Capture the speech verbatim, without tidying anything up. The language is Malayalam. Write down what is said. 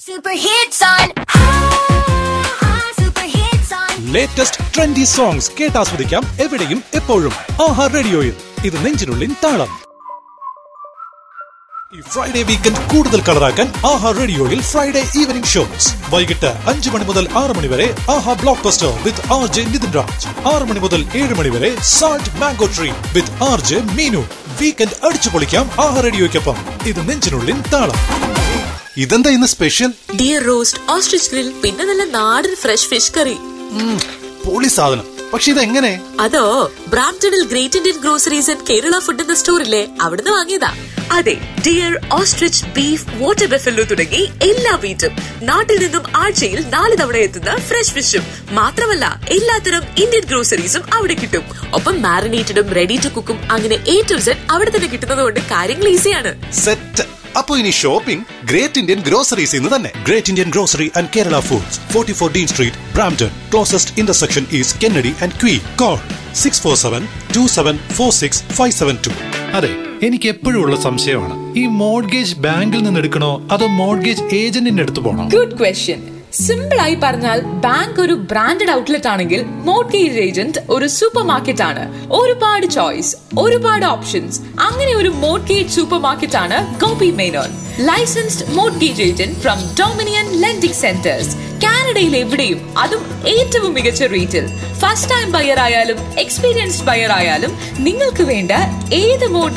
Super hits on. Super hits on. Latest trendy songs കേട്ടാസ്വദിക്കാം എവിടെയും എപ്പോഴും ആഹാ റേഡിയോയിൽ. ഇത് നെഞ്ചിനുള്ളിൻ താളം. ഈ ഫ്രൈഡേ വീക്കെൻഡ് കൂടുതൽ കളറാക്കാൻ ആഹാ റേഡിയോയിൽ ഫ്രൈഡേ ഈവനിംഗ് ഷോസ് വൈകിട്ട് അഞ്ചു മണി മുതൽ ആറ് മണി വരെ ആഹാ block buster with R J Nitin Raj. ആറ് മണി മുതൽ ഏഴ് മണി വരെ salt mango tree with R J Meenu. Weekend അടിച്ചു പൊളിക്കാം ആഹാ റേഡിയോയ്ക്കൊപ്പം. ഇത് നെഞ്ചിനുള്ളിൻ താളം. ഇതെന്താ ഇന്ന് special? Dear roast, ostrich grill, പിന്നെ നല്ല നാടൻ ഫ്രഷ് ഫിഷ് കറി. പൊളി സാധനം. പക്ഷെ ഇതെങ്ങനെ? അതോ ബ്രാംപ്ടണിൽ great Indian groceries and Kerala food എന്ന സ്റ്റോറില്ലേ, അവിടുന്ന് വാങ്ങിയതാ. അതെ, dear, ostrich, beef, water buffalo തുടങ്ങി എല്ലാ മീറ്റും നാട്ടിൽ നിന്നും ആഴ്ചയിൽ നാല് തവണ എത്തുന്ന ഫ്രഷ് ഫിഷും മാത്രമല്ല എല്ലാത്തരം ഇന്ത്യൻ ഗ്രോസറീസും അവിടെ കിട്ടും. ഒപ്പം മാരിനേറ്റഡും റെഡി ടു കുക്കും അങ്ങനെ എ ടു സെഡ് അവിടെ തന്നെ കിട്ടുന്നത് കൊണ്ട് കാര്യങ്ങൾ ഈസിയാണ്. സെറ്റ്. അപ്പൊ ഇനി ഷോപ്പിംഗ് ഗ്രേറ്റ് ഇന്ത്യൻ ഗ്രോസറീസ് ഇന്ന് തന്നെ. Great Indian grocery and Kerala foods, forty-four Dean street, Brampton. Closest intersection is Kennedy and Queen. Call six four seven to seven four six five seven to. അതെ, എനിക്ക് എപ്പോഴും ഉള്ള സംശയമാണ്, ഈ മോർഗേജ് ബാങ്കിൽ നിന്ന് എടുക്കണോ അതോ മോർഗേജ് ഏജന്റിന്റെ അടുത്ത് പോകണോ? Good question. സിമ്പിൾ ആയി പറഞ്ഞാൽ, ബാങ്ക് ഒരു ബ്രാൻഡഡ് ഔട്ട്ലെറ്റ് ആണെങ്കിൽ മോർഗേജ് ഏജന്റ് ഒരു സൂപ്പർ മാർക്കറ്റ് ആണ്. ഒരുപാട് ചോയ്സ്, ഒരുപാട് ഓപ്ഷൻസ്. അങ്ങനെ ഒരു മോർഗേജ് സൂപ്പർ മാർക്കറ്റ് ആണ് Gopi Menon, licensed mortgage agent from dominion lending centres. കാനഡയിൽ എവിടെയും, അതും ഏറ്റവും മികച്ച റേറ്റിൽ. ഫസ്റ്റ് ടൈം ബയർ ആയാലും എക്സ്പീരിയൻസ്ഡ് ബയർ ആയാലും നിങ്ങൾക്ക് വേണ്ട ഏത് മോർഗേജ്